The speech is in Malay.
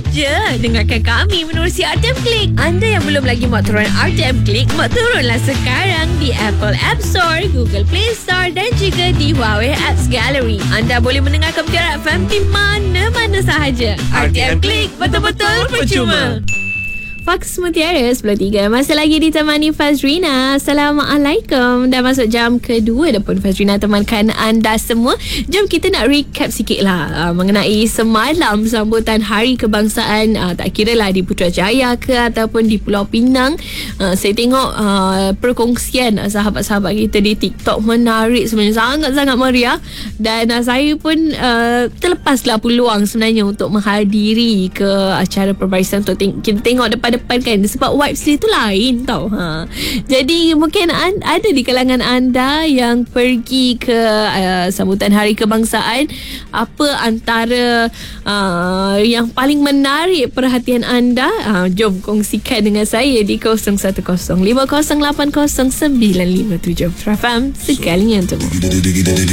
je. Dengarkan kami menerusi RTM Click. Anda yang belum lagi muat turun RTM Click, muat turunlah sekarang di Apple App Store, Google Play Store dan juga di Huawei Apps Gallery. Anda boleh mendengarkan Mutiara FM di mana-mana sahaja. RTM Click, betul-betul percuma. Fox Mutiara 10.3 masih lagi ditemani Fazrina. Assalamualaikum. Dah masuk jam kedua dah pun Fazrina temankan anda semua. Jom kita nak recap sikit lah mengenai semalam sambutan Hari Kebangsaan, tak kira lah di Putrajaya ke ataupun di Pulau Pinang. Saya tengok perkongsian sahabat-sahabat kita di TikTok menarik sebenarnya, sangat-sangat meriah. Dan saya pun terlepaslah peluang sebenarnya untuk menghadiri ke acara perbarisan untuk kita tengok depan kan, sebab vibes dia tu lain tau. Jadi mungkin ada di kalangan anda yang pergi ke sambutan Hari Kebangsaan. Apa antara yang paling menarik perhatian anda? Jom kongsikan dengan saya di 0105080957 FM sekalinya untuk